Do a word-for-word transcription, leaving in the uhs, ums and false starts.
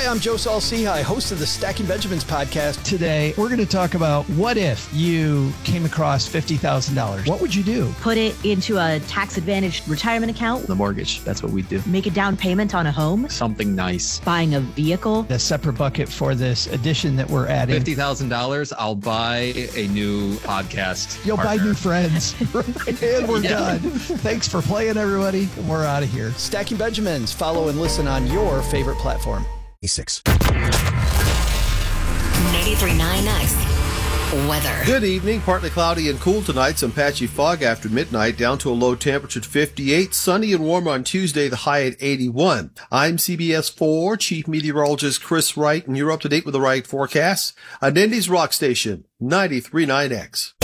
Hi, I'm Joe Saul-Sehy, host of the Stacking Benjamins podcast. Today, we're going to talk about what if you came across fifty thousand dollars? What would you do? Put it into a tax-advantaged retirement account. The mortgage, that's what we do. Make a down payment on a home. Something nice. Buying a vehicle. A separate bucket for this addition that we're adding. fifty thousand dollars, I'll buy a new podcast You'll partner. buy new friends. And we're Yeah. done. Thanks for playing, everybody. We're out of here. Stacking Benjamins. Follow and listen on your favorite platform. Six. ninety-three point nine X weather. Good evening. Partly cloudy and cool tonight. Some patchy fog after midnight, down to a low temperature at fifty-eight. Sunny and warm on Tuesday, the high at eighty-one. I'm C B S four Chief Meteorologist Chris Wright, and you're up to date with the right forecast on Indy's Rock Station, ninety-three point nine X.